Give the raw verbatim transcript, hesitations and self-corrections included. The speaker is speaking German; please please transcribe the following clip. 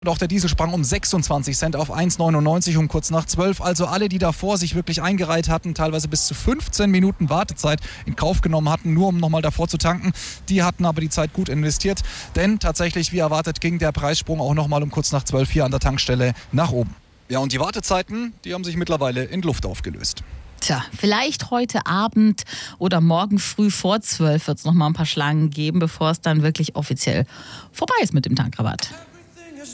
Doch der Diesel sprang um sechsundzwanzig Cent auf eins neunundneunzig um kurz nach zwölf. Also alle, die davor sich wirklich eingereiht hatten, teilweise bis zu fünfzehn Minuten Wartezeit in Kauf genommen hatten, nur um nochmal davor zu tanken, die hatten aber die Zeit gut investiert. Denn tatsächlich, wie erwartet, ging der Preissprung auch nochmal um kurz nach zwölf hier an der Tankstelle nach oben. Ja, und die Wartezeiten, die haben sich mittlerweile in Luft aufgelöst. Tja, vielleicht heute Abend oder morgen früh vor zwölf wird es noch mal ein paar Schlangen geben, bevor es dann wirklich offiziell vorbei ist mit dem Tankrabatt.